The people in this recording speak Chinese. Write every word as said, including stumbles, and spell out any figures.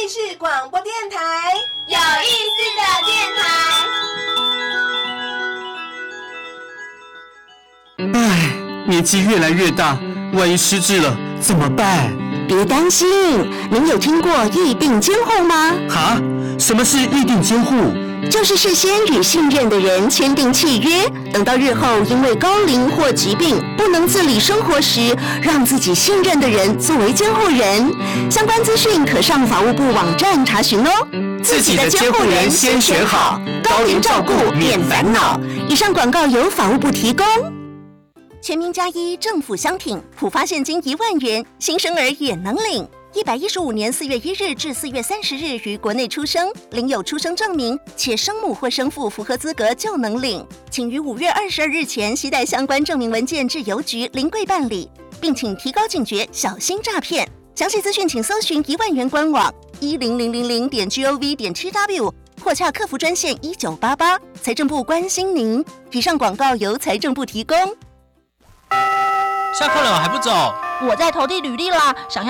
是广播电台， 有意思的电台。唉，年纪越来越大，万一失智了怎么办？ 别担心，您有听过预定监护吗？ 哈？什么是预定监护？ 就是事先与信任的人签订契约，等到日后因为高龄或疾病不能自理生活时，让自己信任的人作为监护人。相关资讯可上法务部网站查询哦。 自己的监护人先选好，高龄照顾免烦恼。 以上广告由法务部提供。全民加一，政府相挺，普发现金一万元，新生儿也能领。一百一十五年四月一日至四月三十日于国内出生，领有出生证明，且生母或生父符合资格就能领。请于五月二十二日前携带相关证明文件至邮局临柜办理，并请提高警觉，小心诈骗。详细资讯请搜寻一万元官网一零零零零点 gov 点 tw 或洽客服专线一九八八。财政部关心您。以上广告由财政部提供。 下课了还不走？ 我在投递履历啦，想要